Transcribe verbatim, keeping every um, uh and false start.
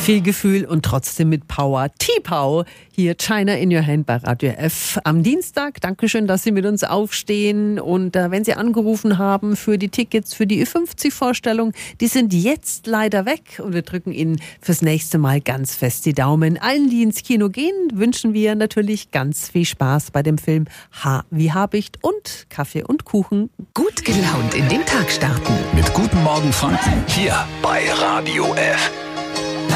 Viel Gefühl und trotzdem mit Power. T-Pow, hier China in Your Hand bei Radio F am Dienstag. Dankeschön, dass Sie mit uns aufstehen. Und äh, wenn Sie angerufen haben für die Tickets für die Ü fünfzig-Vorstellung, die sind jetzt leider weg. Und wir drücken Ihnen fürs nächste Mal ganz fest die Daumen. Allen, die ins Kino gehen, wünschen wir natürlich ganz viel Spaß bei dem Film H wie Habicht und Kaffee und Kuchen. Gut gelaunt in den Tag starten. Mit Guten Morgen Franken hier bei Radio F.